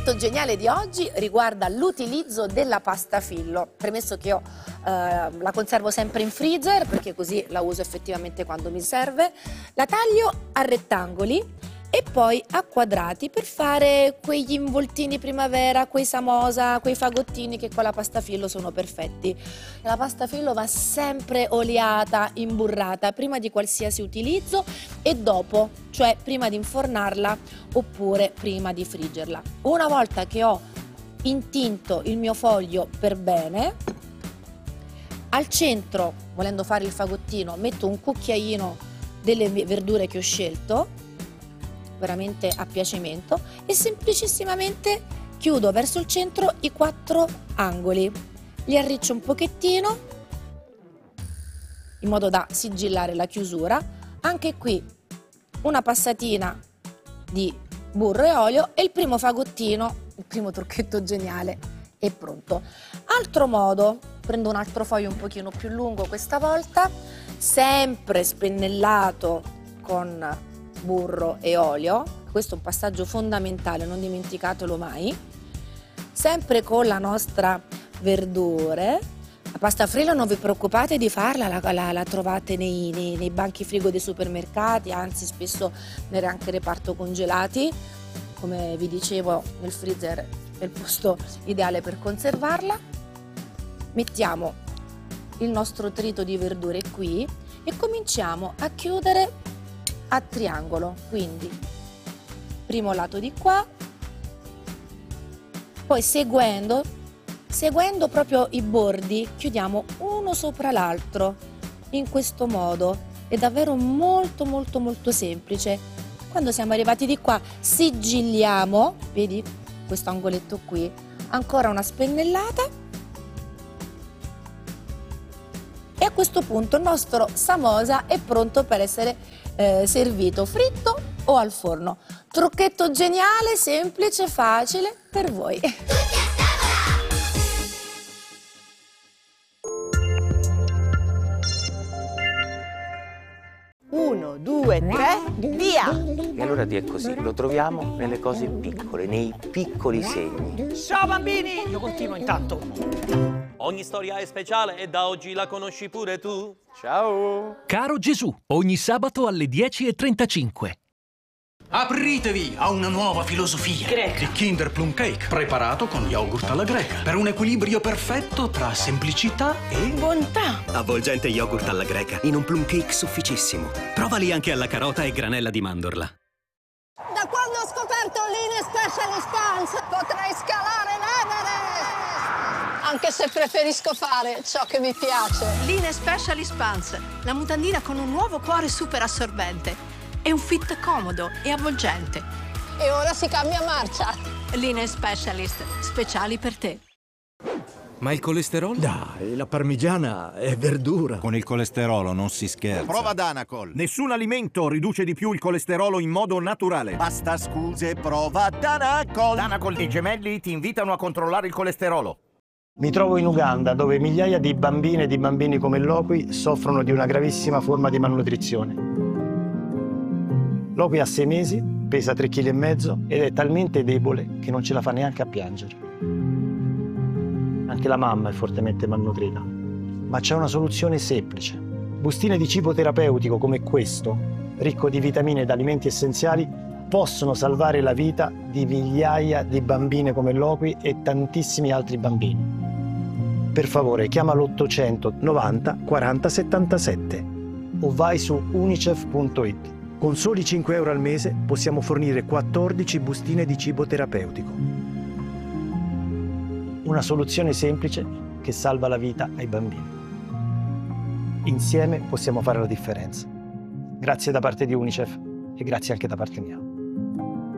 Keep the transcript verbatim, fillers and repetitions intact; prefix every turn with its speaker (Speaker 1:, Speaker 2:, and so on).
Speaker 1: trucchetto geniale di oggi riguarda l'utilizzo della pasta fillo. Premesso che io eh, la conservo sempre in freezer perché così la uso effettivamente quando mi serve, la taglio a rettangoli e poi a quadrati per fare quegli involtini primavera, quei samosa, quei fagottini che con la pasta fillo sono perfetti. La pasta fillo va sempre oliata, imburrata prima di qualsiasi utilizzo e dopo, cioè prima di infornarla oppure prima di friggerla. Una volta che ho intinto il mio foglio per bene, al centro, volendo fare il fagottino, metto un cucchiaino delle verdure che ho scelto, veramente a piacimento, e semplicissimamente chiudo verso il centro i quattro angoli, li arriccio un pochettino in modo da sigillare la chiusura. Anche qui una passatina di burro e olio e il primo fagottino, il primo trucchetto geniale è pronto. Altro modo, prendo un altro foglio un pochino più lungo questa volta, sempre spennellato con burro e olio, questo è un passaggio fondamentale, non dimenticatelo mai, sempre con la nostra verdure. La pasta frillo non vi preoccupate di farla, la, la, la trovate nei, nei, nei banchi frigo dei supermercati, anzi spesso nel anche reparto congelati, come vi dicevo nel freezer è il posto ideale per conservarla. Mettiamo il nostro trito di verdure qui e cominciamo a chiudere a triangolo, quindi primo lato di qua, poi seguendo, seguendo proprio i bordi chiudiamo uno sopra l'altro in questo modo. È davvero molto molto molto semplice. Quando siamo arrivati di qua sigilliamo, vedi questo angoletto qui, ancora una spennellata e a questo punto il nostro samosa è pronto per essere Eh, servito fritto o al forno. Trucchetto geniale, semplice, facile per voi.
Speaker 2: Uno, due, tre, via!
Speaker 3: E allora Dio è così, lo troviamo nelle cose piccole, nei piccoli segni.
Speaker 4: Ciao bambini! Io continuo intanto. Ogni storia è speciale e da oggi la conosci pure tu.
Speaker 3: Ciao!
Speaker 5: Caro Gesù, ogni sabato alle dieci e trentacinque.
Speaker 6: Apritevi a una nuova filosofia.
Speaker 2: Greca.
Speaker 6: Il Kinder Plum Cake, preparato con yogurt alla greca, per un equilibrio perfetto tra semplicità e
Speaker 2: Bontà.
Speaker 7: Avvolgente yogurt alla greca, in un plum cake sufficissimo. Provali anche alla carota e granella di mandorla.
Speaker 8: Da quando ho scoperto l'Ine Specialist Pants potrei scalare l'Everest! Anche se preferisco fare ciò che mi piace.
Speaker 9: Line Specialist Pants, la mutandina con un nuovo cuore super assorbente. È un fit comodo e avvolgente.
Speaker 8: E ora si cambia marcia.
Speaker 9: Line Specialist, speciali per te.
Speaker 10: Ma il colesterolo?
Speaker 11: Dai, la parmigiana è verdura.
Speaker 12: Con il colesterolo non si scherza.
Speaker 13: Prova Danacol.
Speaker 14: Nessun alimento riduce di più il colesterolo in modo naturale.
Speaker 13: Basta scuse, prova Danacol.
Speaker 14: Danacol dei gemelli ti invitano a controllare il colesterolo.
Speaker 15: Mi trovo in Uganda, dove migliaia di bambine e di bambini come Lokwi soffrono di una gravissima forma di malnutrizione. Lokwi ha sei mesi, pesa tre virgola cinque chili ed è talmente debole che non ce la fa neanche a piangere. Anche la mamma è fortemente malnutrita. Ma c'è una soluzione semplice. Bustine di cibo terapeutico come questo, ricco di vitamine ed alimenti essenziali, possono salvare la vita di migliaia di bambine come Lokwi e tantissimi altri bambini. Per favore, chiama l'ottocento novanta quaranta settantasette o vai su unicef punto it. Con soli cinque euro al mese possiamo fornire quattordici bustine di cibo terapeutico. Una soluzione semplice che salva la vita ai bambini. Insieme possiamo fare la differenza. Grazie da parte di Unicef e grazie anche da parte mia.